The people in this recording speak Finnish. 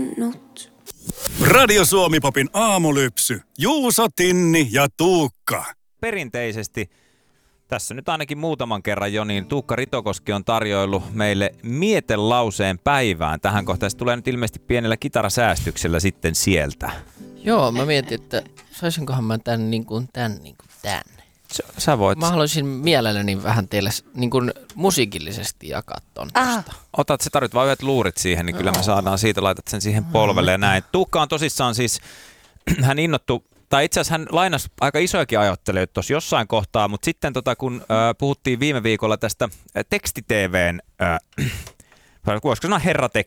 tavannut. Radio Suomi-popin aamulypsy. Juuso, Tinni ja Tuukka. Perinteisesti, tässä nyt ainakin muutaman kerran jo, niin Tuukka Ritokoski on tarjoillut meille mietelauseen päivään. Tähän kohtaan se tulee nyt ilmeisesti pienellä kitarasäästyksellä sitten sieltä. Joo, mä mietin, että saisinkohan mä tän niin kuin tän. Sä voit. Mä haluaisin mielelläni vähän teille niin kuin musiikillisesti jakaa ton tosta. Otat, se tarvit vaan yhdet luurit siihen, niin kyllä me saadaan siitä, laitat sen siihen polvelle ja näin. Tuukka on tosissaan siis, hän innottu, tai itse asiassa hän lainasi aika isojakin ajattelijoita tuossa jossain kohtaa, mutta sitten kun puhuttiin viime viikolla tästä teksti-TVn, voisiko sanoa